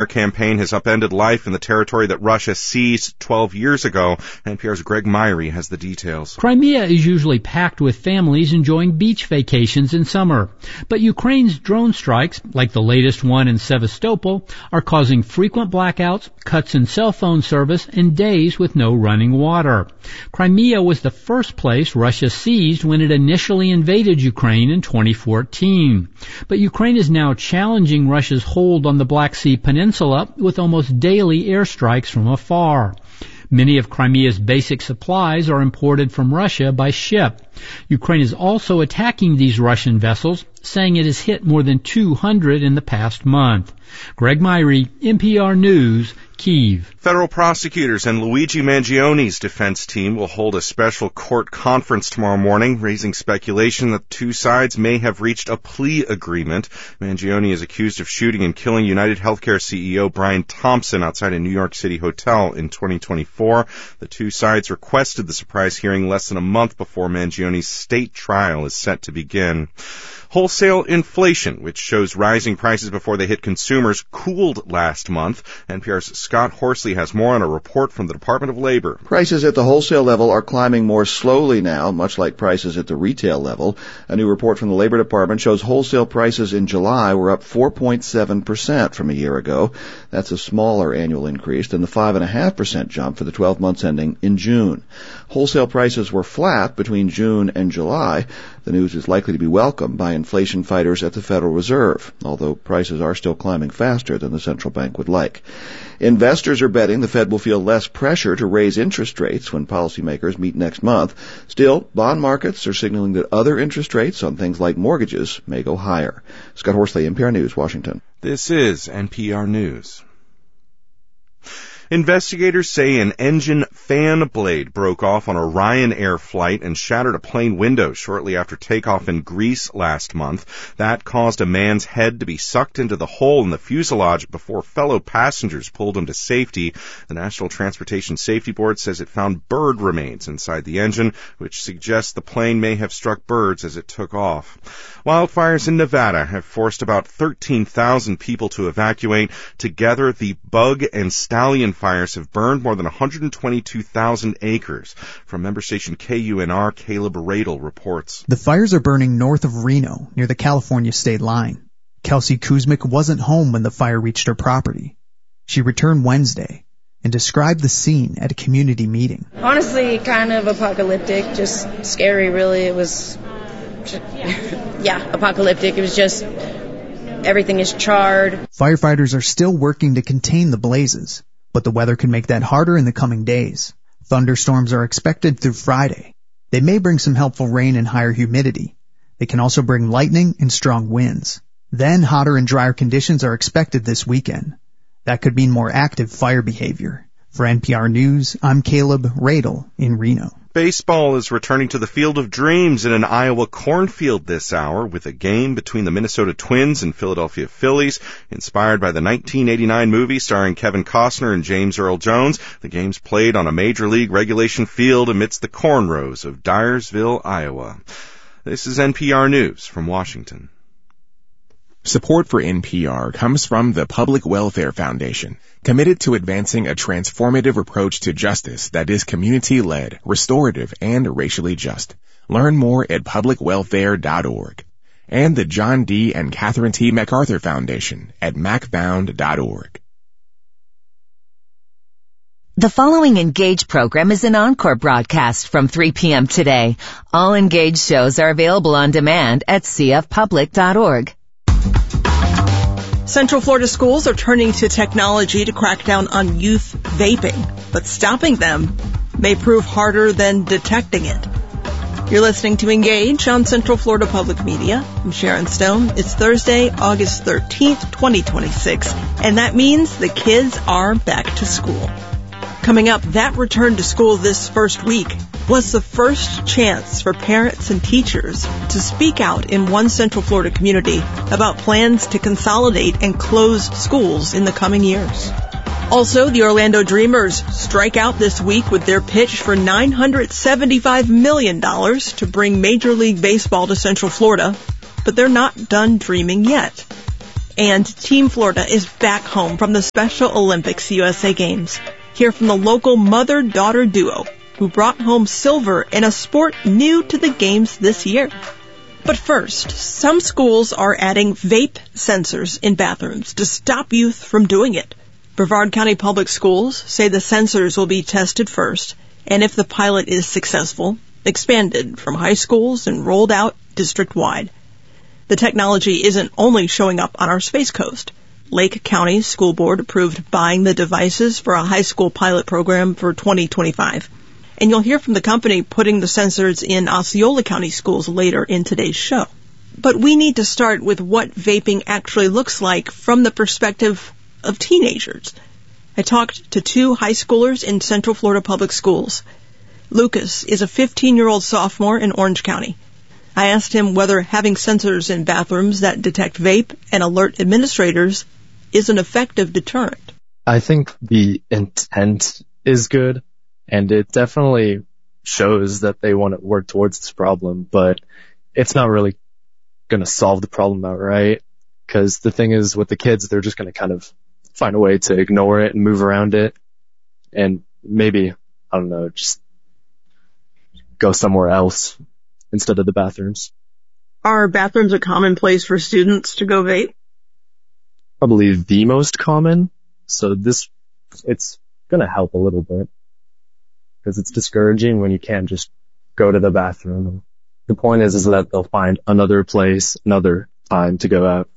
campaign has upended life in the territory that Russia seized 12 years ago. NPR's Greg Myrie has the details. Crimea is usually packed with families enjoying beach vacations in summer. But Ukraine's drone strikes, like the latest one in Sevastopol, are causing frequent blackouts, cuts in cell phone service, and days with no running water. Crimea was the first place Russia seized when it initially invaded Ukraine in 2014. But Ukraine is now challenging Russia's hold on the Black Sea Peninsula with almost daily airstrikes from afar. Many of Crimea's basic supplies are imported from Russia by ship. Ukraine is also attacking these Russian vessels, saying it has hit more than 200 in the past month. Greg Myrie, NPR News, Kyiv. Federal prosecutors and Luigi Mangioni's defense team will hold a special court conference tomorrow morning, raising speculation that the two sides may have reached a plea agreement. Mangioni is accused of shooting and killing United Healthcare CEO Brian Thompson outside a New York City hotel in 2024. The two sides requested the surprise hearing less than a month before Mangioni's state trial is set to begin. Wholesale inflation, which shows rising prices before they hit consumers, cooled last month. NPR's Scott Horsley has more on a report from the Department of Labor. Prices at the wholesale level are climbing more slowly now, much like prices at the retail level. A new report from the Labor Department shows wholesale prices in July were up 4.7% from a year ago. That's a smaller annual increase than the 5.5% jump for the 12 months ending in June. Wholesale prices were flat between June and July. The news is likely to be welcomed by inflation fighters at the Federal Reserve, although prices are still climbing faster than the central bank would like. Investors are betting the Fed will feel less pressure to raise interest rates when policymakers meet next month. Still, bond markets are signaling that other interest rates on things like mortgages may go higher. Scott Horsley, NPR News, Washington. This is NPR News. Investigators say an engine fan blade broke off on a Ryanair flight and shattered a plane window shortly after takeoff in Greece last month. That caused a man's head to be sucked into the hole in the fuselage before fellow passengers pulled him to safety. The National Transportation Safety Board says it found bird remains inside the engine, which suggests the plane may have struck birds as it took off. Wildfires in Nevada have forced about 13,000 people to evacuate. Together, the Bug and Stallion fires have burned more than 122,000 acres. From member station KUNR, Caleb Radel reports. The fires are burning north of Reno, near the California state line. Kelsey Kuzmic wasn't home when the fire reached her property. She returned Wednesday and described the scene at a community meeting. Honestly, kind of apocalyptic, just scary, really. It was, apocalyptic. It was just, everything is charred. Firefighters are still working to contain the blazes, but the weather could make that harder in the coming days. Thunderstorms are expected through Friday. They may bring some helpful rain and higher humidity. They can also bring lightning and strong winds. Then hotter and drier conditions are expected this weekend. That could mean more active fire behavior. For NPR News, I'm Caleb Radel in Reno. Baseball is returning to the Field of Dreams in an Iowa cornfield this hour with a game between the Minnesota Twins and Philadelphia Phillies. Inspired by the 1989 movie starring Kevin Costner and James Earl Jones, the game's played on a major league regulation field amidst the cornrows of Dyersville, Iowa. This is NPR News from Washington. Support for NPR comes from the Public Welfare Foundation, committed to advancing a transformative approach to justice that is community-led, restorative, and racially just. Learn more at publicwelfare.org. And the John D. and Catherine T. MacArthur Foundation at macfound.org. The following Engage program is an encore broadcast from 3 p.m. today. All Engage shows are available on demand at cfpublic.org. Central Florida schools are turning to technology to crack down on youth vaping, but stopping them may prove harder than detecting it. You're listening to Engage on Central Florida Public Media. I'm Sharon Stone. It's Thursday, August 13th, 2026, and that means the kids are back to school. Coming up, that return to school this first week was the first chance for parents and teachers to speak out in one Central Florida community about plans to consolidate and close schools in the coming years. Also, the Orlando Dreamers strike out this week with their pitch for $975 million to bring Major League Baseball to Central Florida, but they're not done dreaming yet. And Team Florida is back home from the Special Olympics USA Games. Hear from the local mother-daughter duo who brought home silver in a sport new to the games this year. But first, some schools are adding vape sensors in bathrooms to stop youth from doing it. Brevard County Public Schools say the sensors will be tested first, and if the pilot is successful, expanded from high schools and rolled out district-wide. The technology isn't only showing up on our Space Coast. Lake County School Board approved buying the devices for a high school pilot program for 2025. And you'll hear from the company putting the sensors in Osceola County schools later in today's show. But we need to start with what vaping actually looks like from the perspective of teenagers. I talked to two high schoolers in Central Florida Public Schools. Lucas is a 15-year-old sophomore in Orange County. I asked him whether having sensors in bathrooms that detect vape and alert administrators is an effective deterrent. I think the intent is good, and it definitely shows that they want to work towards this problem, but it's not really going to solve the problem outright, because the thing is with the kids, they're just going to kind of find a way to ignore it and move around it, and maybe, I don't know, just go somewhere else instead of the bathrooms. Are bathrooms a common place for students to go vape? Probably the most common, so it's going to help a little bit, because it's discouraging when you can't just go to the bathroom. The point is that they'll find another place, another time to go out.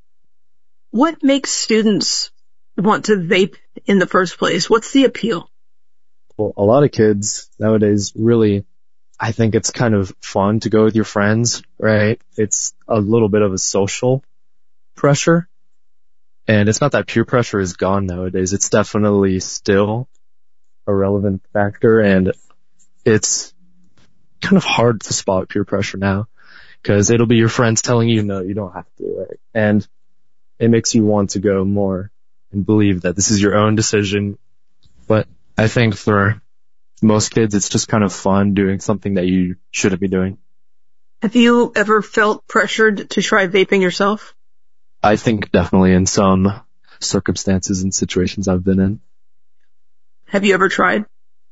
What makes students want to vape in the first place? What's the appeal? Well, a lot of kids nowadays really, I think it's kind of fun to go with your friends, right? It's a little bit of a social pressure. And it's not that peer pressure is gone nowadays. It's definitely still a relevant factor, and it's kind of hard to spot peer pressure now, because it'll be your friends telling you, no, you don't have to do it. And it makes you want to go more and believe that this is your own decision. But I think for most kids, it's just kind of fun doing something that you shouldn't be doing. Have you ever felt pressured to try vaping yourself? I think definitely in some circumstances and situations I've been in. Have you ever tried?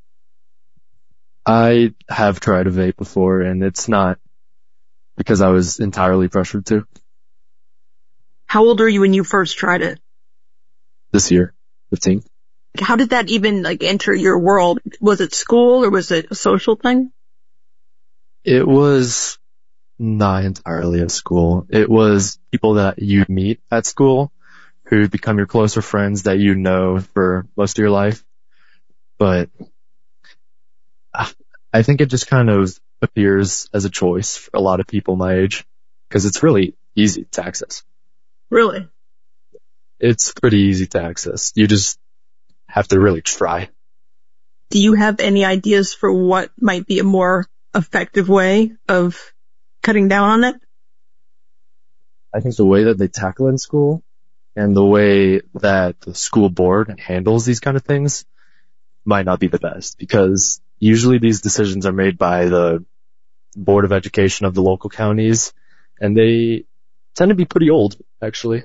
I have tried a vape before, and it's not because I was entirely pressured to. How old are you when you first tried it? This year, 15. How did that even enter your world? Was it school or was it a social thing? It was not entirely at school. It was people that you meet at school who become your closer friends that you know for most of your life. But I think it just kind of appears as a choice for a lot of people my age, because it's really easy to access. Really? It's pretty easy to access. You just have to really try. Do you have any ideas for what might be a more effective way of cutting down on it? I think the way that they tackle it in school and the way that the school board handles these kind of things might not be the best, because usually these decisions are made by the Board of Education of the local counties, and they tend to be pretty old, actually.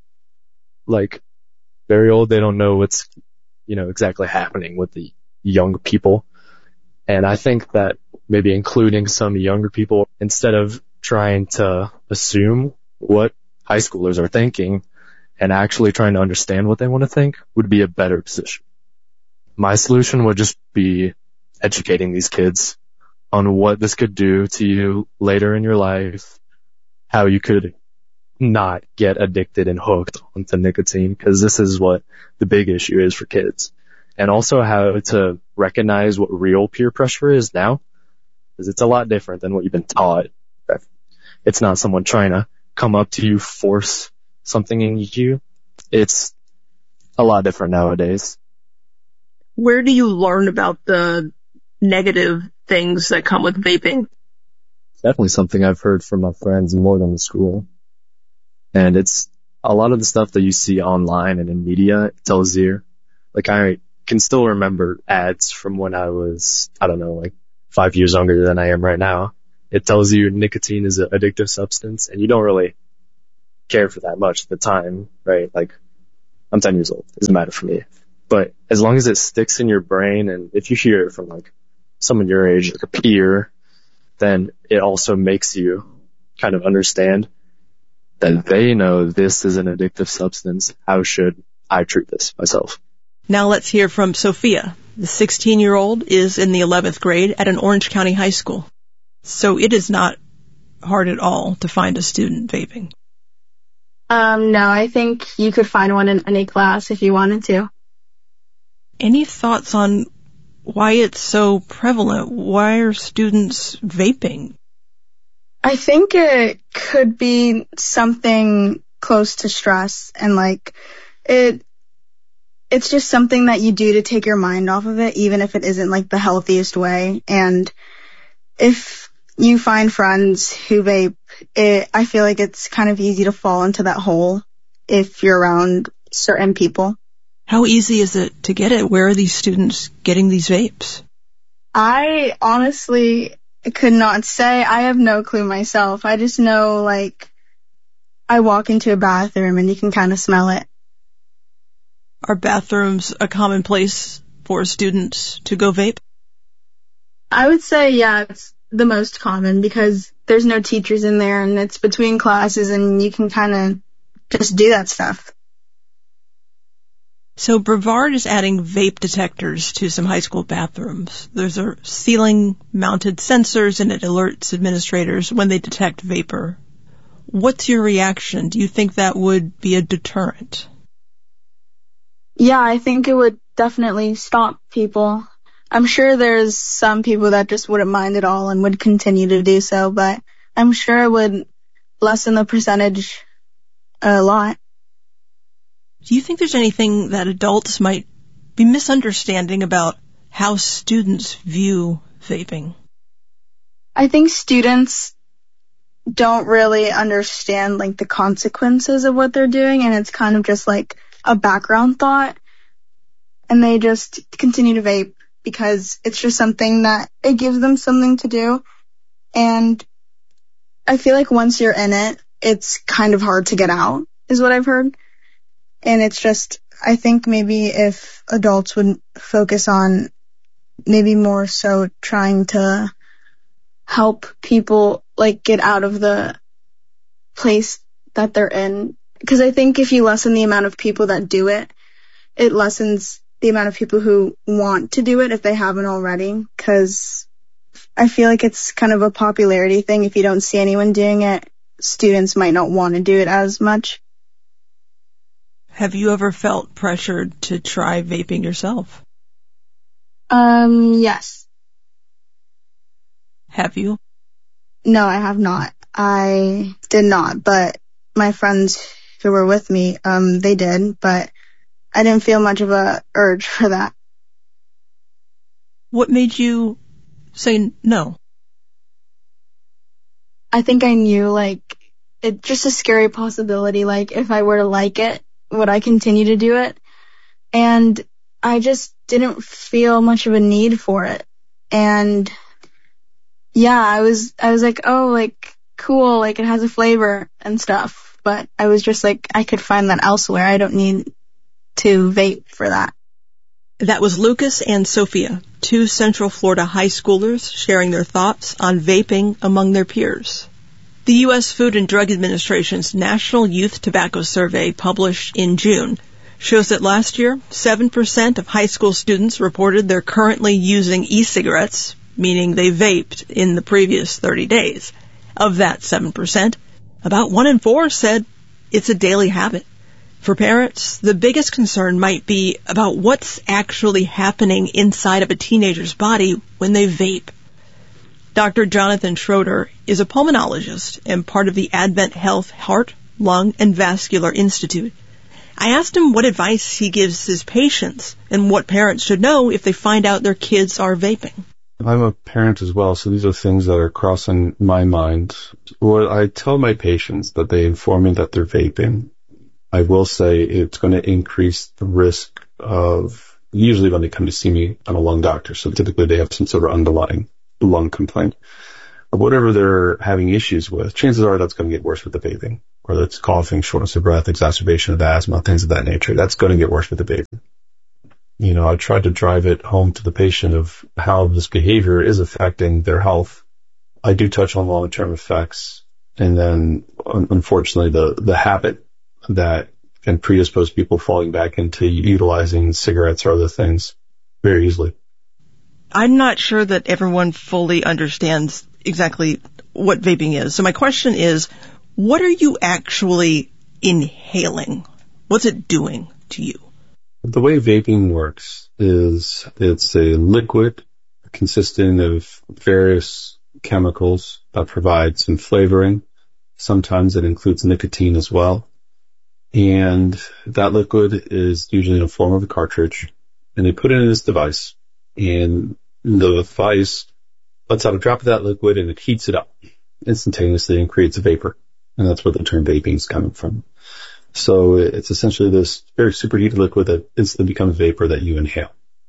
Very old. They don't know what's, exactly happening with the young people. And I think that maybe including some younger people, instead of trying to assume what high schoolers are thinking and actually trying to understand what they want to think, would be a better decision. My solution would just be educating these kids on what this could do to you later in your life, how you could not get addicted and hooked onto nicotine, because this is what the big issue is for kids. And also how to recognize what real peer pressure is now, because it's a lot different than what you've been taught. It's not someone trying to come up to you, force something in you. It's a lot different nowadays. Where do you learn about the negative things that come with vaping? Definitely something I've heard from my friends more than the school. And it's a lot of the stuff that you see online and in media. It tells you, I can still remember ads from when I was, 5 years younger than I am right now. It tells you nicotine is an addictive substance, and you don't really care for that much at the time, right? Like, I'm 10 years old. It doesn't matter for me. But as long as it sticks in your brain, and if you hear it from like someone your age, like a peer, then it also makes you kind of understand that they know this is an addictive substance. How should I treat this myself? Now let's hear from Sophia. The 16-year-old is in the 11th grade at an Orange County high school. So it is not hard at all to find a student vaping. No, I think you could find one in any class if you wanted to. Any thoughts on why it's so prevalent? Why are students vaping? I think it could be something close to stress, and like it's just something that you do to take your mind off of it, even if it isn't like the healthiest way. And if you find friends who vape, I feel like it's kind of easy to fall into that hole if you're around certain people. How easy is it to get it? Where are these students getting these vapes? I honestly could not say. I have no clue myself. I just know, like, I walk into a bathroom and you can kind of smell it. Are bathrooms a common place for students to go vape? I would say, yeah, it's the most common because there's no teachers in there and it's between classes and you can kind of just do that stuff. So Brevard is adding vape detectors to some high school bathrooms. There's a ceiling-mounted sensors and it alerts administrators when they detect vapor. What's your reaction? Do you think that would be a deterrent? Yeah, I think it would definitely stop people. I'm sure there's some people that just wouldn't mind at all and would continue to do so, but I'm sure it would lessen the percentage a lot. Do you think there's anything that adults might be misunderstanding about how students view vaping? I think students don't really understand like the consequences of what they're doing, and it's kind of just like a background thought, and they just continue to vape because it's just something that it gives them something to do. And I feel like once you're in it, it's kind of hard to get out, is what I've heard. And it's just, I think maybe if adults would focus on maybe more so trying to help people like get out of the place that they're in. Because I think if you lessen the amount of people that do it, it lessens the amount of people who want to do it if they haven't already. Because I feel like it's kind of a popularity thing. If you don't see anyone doing it, students might not want to do it as much. Have you ever felt pressured to try vaping yourself? Yes. Have you? No, I have not. I did not, but my friends who were with me, they did, but I didn't feel much of a urge for that. What made you say no? I think I knew, like, it's just a scary possibility, like, if I were to like it, would I continue to do it? And I just didn't feel much of a need for it. And yeah, I was like, oh, like, cool, like, it has a flavor and stuff. But I was just like, I could find that elsewhere. I don't need to vape for that. That was Lucas and Sophia, two Central Florida high schoolers sharing their thoughts on vaping among their peers. The U.S. Food and Drug Administration's National Youth Tobacco Survey, published in June, shows that last year, 7% of high school students reported they're currently using e-cigarettes, meaning they vaped in the previous 30 days. Of that 7%, about 1 in 4 said it's a daily habit. For parents, the biggest concern might be about what's actually happening inside of a teenager's body when they vape. Dr. Jonathan Schroeder is a pulmonologist and part of the Advent Health Heart, Lung, and Vascular Institute. I asked him what advice he gives his patients and what parents should know if they find out their kids are vaping. I'm a parent as well, so these are things that are crossing my mind. What I tell my patients that they inform me that they're vaping, I will say it's going to increase the risk of, usually when they come to see me, I'm a lung doctor, so typically they have some sort of underlying lung complaint. Or whatever they're having issues with, chances are that's going to get worse with the vaping. whether it's coughing, shortness of breath, exacerbation of asthma, things of that nature, that's going to get worse with the vaping. I tried to drive it home to the patient of how this behavior is affecting their health. I do touch on long-term effects, and then unfortunately the habit that can predispose people falling back into utilizing cigarettes or other things very easily. I'm not sure that everyone fully understands exactly what vaping is. So my question is, what are you actually inhaling? What's it doing to you? The way vaping works is it's a liquid consisting of various chemicals that provide some flavoring. Sometimes it includes nicotine as well. And that liquid is usually in the form of a cartridge. And they put it in this device. And the device lets out a drop of that liquid and it heats it up instantaneously and creates a vapor. And that's where the term vaping is coming from. So it's essentially this very superheated liquid that instantly becomes vapor that you inhale.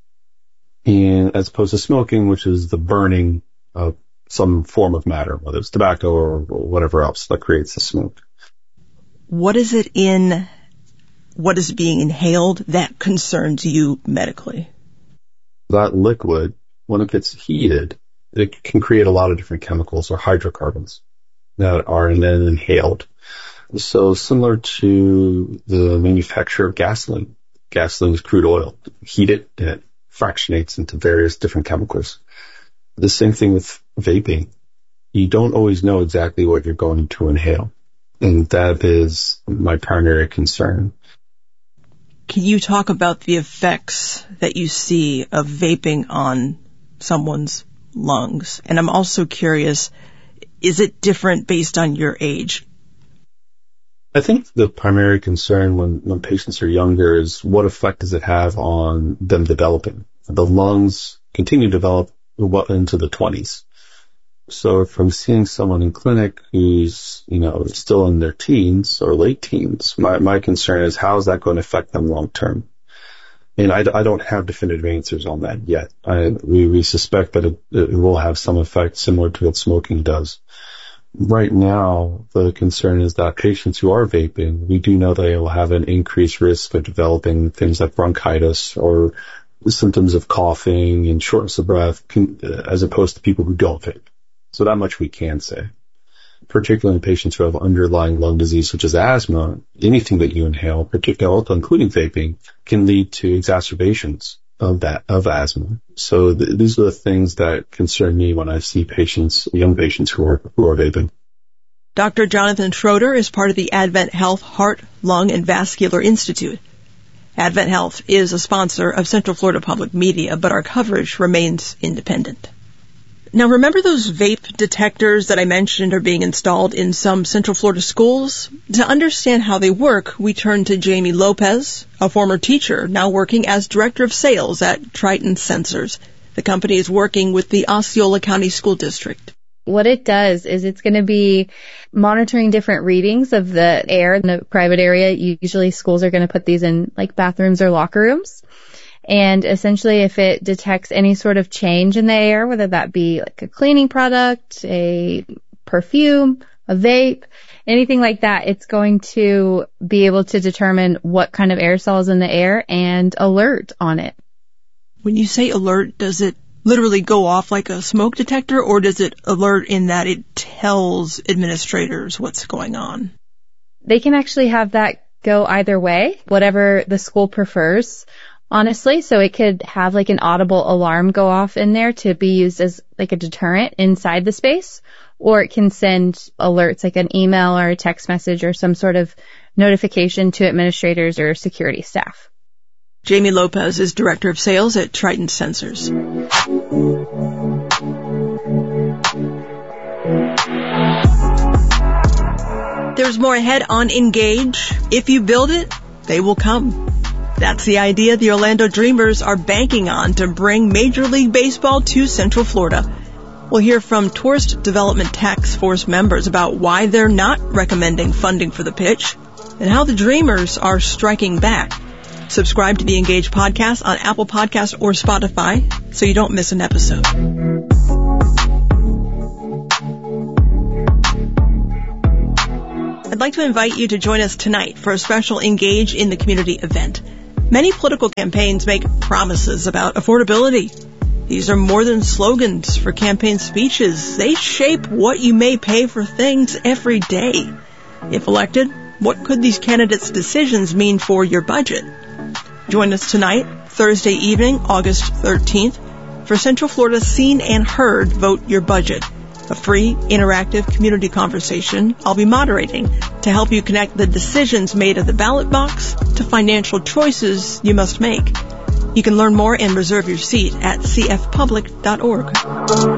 And as opposed to smoking, which is the burning of some form of matter, whether it's tobacco or whatever else that creates the smoke. What is it in what is being inhaled that concerns you medically? That liquid, when it gets heated, it can create a lot of different chemicals or hydrocarbons that are then inhaled. So similar to the manufacture of gasoline. Gasoline is crude oil. Heat it, and it fractionates into various different chemicals. The same thing with vaping. You don't always know exactly what you're going to inhale. And that is my primary concern. Can you talk about the effects that you see of vaping on someone's lungs? And I'm also curious, is it different based on your age? I think the primary concern when patients are younger is what effect does it have on them developing. The lungs continue to develop well into the 20s. So if I'm seeing someone in clinic who's, still in their teens or late teens, my concern is how is that going to affect them long term? And I don't have definitive answers on that yet. We suspect that it will have some effect similar to what smoking does. Right now, the concern is that patients who are vaping, we do know they will have an increased risk of developing things like bronchitis or symptoms of coughing and shortness of breath as opposed to people who don't vape. So that much we can say. Particularly in patients who have underlying lung disease such as asthma, anything that you inhale, particularly including vaping, can lead to exacerbations of asthma. So these are the things that concern me when I see patients, young patients who are vaping. Dr. Jonathan Schroeder is part of the Advent Health Heart, Lung, and Vascular Institute. Advent Health is a sponsor of Central Florida Public Media, but our coverage remains independent. Now, remember those vape detectors that I mentioned are being installed in some Central Florida schools? To understand how they work, we turn to Jamie Lopez, a former teacher, now working as Director of Sales at Triton Sensors. The company is working with the Osceola County School District. What it does is it's going to be monitoring different readings of the air in the private area. Usually schools are going to put these in like bathrooms or locker rooms. And essentially, if it detects any sort of change in the air, whether that be like a cleaning product, a perfume, a vape, anything like that, it's going to be able to determine what kind of aerosol is in the air and alert on it. When you say alert, does it literally go off like a smoke detector, or does it alert in that it tells administrators what's going on? They can actually have that go either way, whatever the school prefers. Honestly, so it could have like an audible alarm go off in there to be used as like a deterrent inside the space, or it can send alerts like an email or a text message or some sort of notification to administrators or security staff. Jamie Lopez is Director of Sales at Triton Sensors. There's more ahead on Engage. If you build it, they will come. That's the idea the Orlando Dreamers are banking on to bring Major League Baseball to Central Florida. We'll hear from Tourist Development Task Force members about why they're not recommending funding for the pitch and how the Dreamers are striking back. Subscribe to the Engage podcast on Apple Podcasts or Spotify so you don't miss an episode. I'd like to invite you to join us tonight for a special Engage in the Community event. Many political campaigns make promises about affordability. These are more than slogans for campaign speeches. They shape what you may pay for things every day. If elected, what could these candidates' decisions mean for your budget? Join us tonight, Thursday evening, August 13th, for Central Florida's Seen and Heard Vote Your Budget, a free, interactive community conversation I'll be moderating to help you connect the decisions made at the ballot box to financial choices you must make. You can learn more and reserve your seat at cfpublic.org.